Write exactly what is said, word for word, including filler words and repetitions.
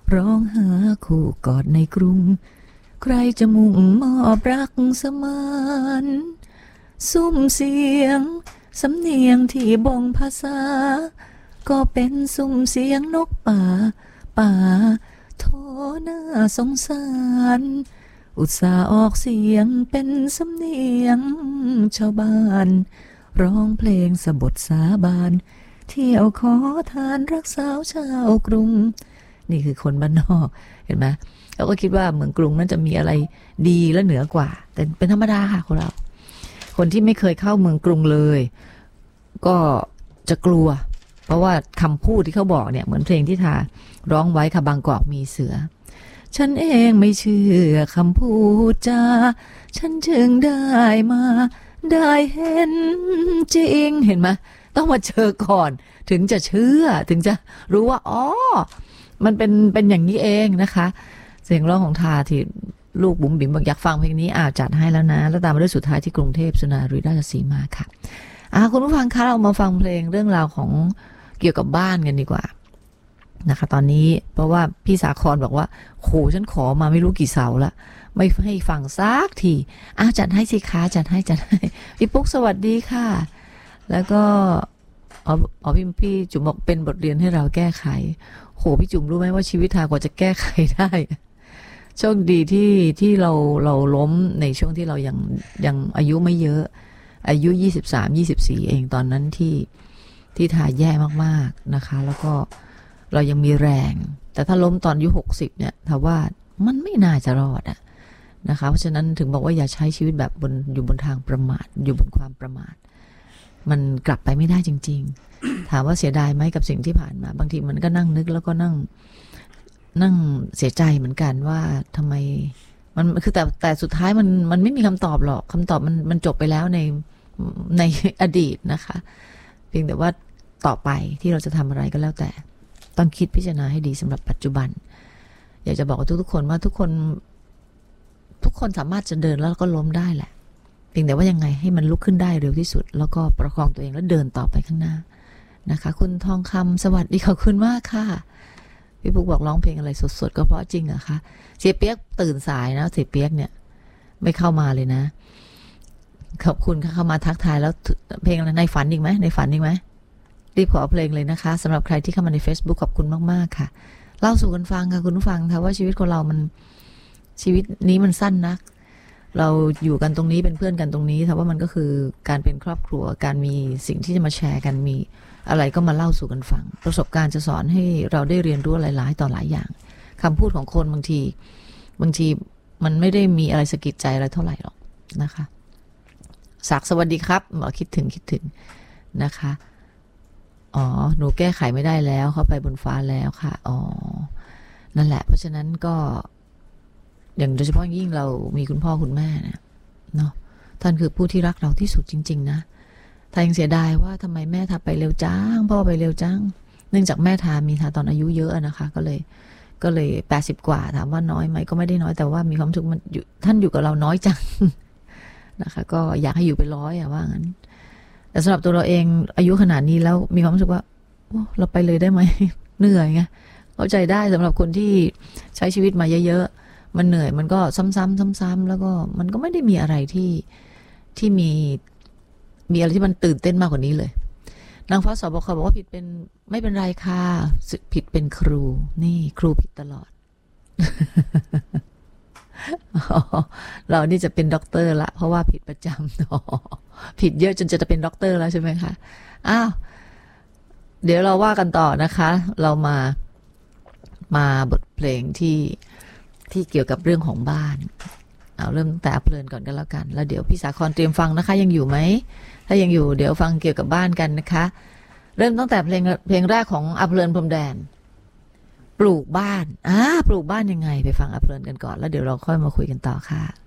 ร้องหาคู่กอดในกรุงใครจะมุ่งมอบรักสมานซุ้มเสียงสำเนียงที่บ่งภาษาก็เป็นซุ้มเสียงนกป่าป่าโทน่าสงสารอุตส่าห์ออกเสียงเป็นสำเนียงชาวบ้านร้องเพลงสบทสาบานเที่ยวขอทานรักสาวชาวกรุงนี่คือคนบ้านนอกเห็นไหมเราก็คิดว่าเมืองกรุงนั้นจะมีอะไรดีและเหนือกว่าแต่เป็นธรรมดาค่ะคนเราคนที่ไม่เคยเข้าเมืองกรุงเลยก็จะกลัวเพราะว่าคำพูดที่เขาบอกเนี่ยเหมือนเพลงที่ทาร้องไว้ค่ะบางกอกมีเสือฉันเองไม่เชื่อคำพูดจาฉันจึงได้มาได้เห็นจริงเห็นไหมต้องมาเจอก่อนถึงจะเชื่อถึงจะรู้ว่าอ๋อมันเป็นเป็นอย่างนี้เองนะคะเสียงร้องของทาที่ลูกบุ๋มบิ๋มบอกอยากฟังเพลงนี้อ้าวจัดให้แล้วนะแล้วตามมาด้วยสุดท้ายที่กรุงเทพสุนารีราชสีมาค่ะอ่าคุณผู้ฟังคะเรามาฟังเพลงเรื่องราวของเกี่ยวกับบ้านกันดีกว่านะคะตอนนี้เพราะว่าพี่สาครบอกว่าโหฉันขอมาไม่รู้กี่เสาละไม่ให้ฟังซักทีอ้าวจัดให้สิคะจัดให้จัดให้พี่ปุ๊กสวัสดีค่ะแล้วก็อ๋ออ๋อพี่พี่จุ๋มบอกเป็นบทเรียนให้เราแก้ไขโหพี่จุ๋มรู้ไหมว่าชีวิตทากว่าจะแก้ไขได้โชคดีที่ที่เราเราล้มในช่วงที่เรายังยังอายุไม่เยอะอายุยี่สิบสาม ยี่สิบสี่เองตอนนั้นที่ที่ทาแย่มากๆนะคะแล้วก็เรายังมีแรงแต่ถ้าล้มตอนอายุหกสิบเนี่ยถ้าว่ามันไม่น่าจะรอดอะนะคะเพราะฉะนั้นถึงบอกว่าอย่าใช้ชีวิตแบบบนอยู่บนทางประมาทอยู่บนความประมาทมันกลับไปไม่ได้จริงๆ ถามว่าเสียดายไหมกับสิ่งที่ผ่านมาบางทีมันก็นั่งนึกแล้วก็นั่งนั่งเสียใจเหมือนกันว่าทำไมมันคือแต่แต่สุดท้ายมันมันไม่มีคำตอบหรอกคำตอบมันมันจบไปแล้วในในอดีตนะคะเพียงแต่ว่าต่อไปที่เราจะทำอะไรก็แล้วแต่ต้องคิดพิจารณาให้ดีสำหรับปัจจุบันอยากจะบอกกับทุกๆคนว่าทุกคนทุกคนสามารถจะเดินแล้วก็ล้มได้แหละเพียงแต่ว่ายังไงให้มันลุกขึ้นได้เร็วที่สุดแล้วก็ประคองตัวเองแล้วเดินต่อไปข้างหน้านะคะคุณทองคำสวัสดีขอบคุณมากค่ะพี่ปุ๊กบอกร้องเพลงอะไรสดๆก็เพราะจริงเหรอคะเสียเปียกตื่นสายนะเสียเปียกเนี่ยไม่เข้ามาเลยนะขอบคุณค่ะเข้ามาทักทายแล้วเพลงอะไรในฝันอีกไหมในฝันอีกไหมรีบขอเพลงเลยนะคะสำหรับใครที่เข้ามาใน Facebook ขอบคุณมากๆค่ะเล่าสู่กันฟังค่ะคุณผู้ฟังค่ะว่าชีวิตของเรามันชีวิตนี้มันสั้นนักเราอยู่กันตรงนี้เป็นเพื่อนกันตรงนี้แต่ว่ามันก็คือการเป็นครอบครัวการมีสิ่งที่จะมาแชร์กันมีอะไรก็มาเล่าสู่กันฟังประสบการณ์จะสอนให้เราได้เรียนรู้หลายๆต่อหลายอย่างคำพูดของคนบางทีบางทีมันไม่ได้มีอะไรสะกิดใจอะไรเท่าไหร่หรอกนะคะศักดิ์สวัสดีครับหมอคิดถึงคิดถึงนะคะอ๋อหนูแก้ไขไม่ได้แล้วเขาไปบนฟ้าแล้วค่ะอ๋อนั่นแหละเพราะฉะนั้นก็อย่างโดยเฉพาะยิ่งเรามีคุณพ่อคุณแม่เนี่ยเนาะท่านคือผู้ที่รักเราที่สุดจริงๆนะทายังเสียดายว่าทำไมแม่ทาไปเร็วจังพ่อไปเร็วจังเนื่องจากแม่ทามีทาตอนอายุเยอะนะคะก็เลยก็เลยแปดสิบกว่าถามว่าน้อยไหมก็ไม่ได้น้อยแต่ว่ามีความสุขมันท่านอยู่กับเราน้อยจังนะคะก็อยากให้อยู่ไปร้อยอะว่างั้นแต่สำหรับตัวเราเองอายุขนาดนี้แล้วมีความรู้สึกว่าเราไปเลยได้ไหมเหนื่อยไงเข้าใจได้สำหรับคนที่ใช้ชีวิตมาเยอะๆมันเหนื่อยมันก็ซ้ำๆซ้ำๆแล้วก็มันก็ไม่ได้มีอะไรที่ที่มีมีอะไรที่มันตื่นเต้นมากกว่านี้เลยนางฟ้าสบคบอกว่าผิดเป็นไม่เป็นไรค่ะผิดเป็นครูนี่ครูผิดตลอด เรานี่จะเป็นด็อกเตอร์ละเพราะว่าผิดประจำ ผิดเยอะจนจะเป็นด็อกเตอร์แล้วใช่ไหมคะอ้าวเดี๋ยวเราว่ากันต่อนะคะเรามามาบทเพลงที่ที่เกี่ยวกับเรื่องของบ้านเอาเริ่มแต่เพลินก่อนกันแล้วกันแล้วเดี๋ยวพี่สาครเตรียมฟังนะคะยังอยู่ไหมถ้ายังอยู่เดี๋ยวฟังเกี่ยวกับบ้านกันนะคะเริ่มตั้งแต่เพลงเพลงแรกของอเพลินพรมแดนปลูกบ้านอ่าปลูกบ้านยังไงไปฟังอเพลินกันก่อนแล้วเดี๋ยวเราค่อยมาคุยกันต่อค่ะ